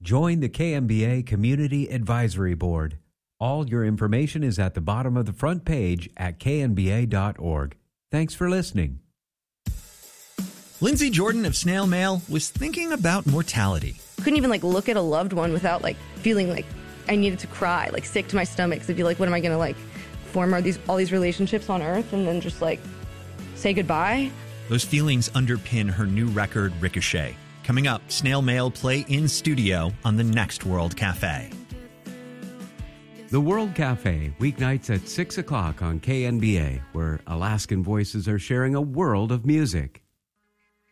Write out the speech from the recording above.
Join the KMBA Community Advisory Board. All your information is at the bottom of the front page at knba.org. Thanks for listening. Lindsay Jordan of Snail Mail was thinking about mortality. Couldn't even look at a loved one without feeling like I needed to cry, sick to my stomach. So I'd be like, what am I going to form all these relationships on Earth and then just say goodbye? Those feelings underpin her new record, Ricochet. Coming up, Snail Mail play in studio on the next World Cafe. The World Cafe, weeknights at 6 o'clock on KNBA, where Alaskan voices are sharing a world of music.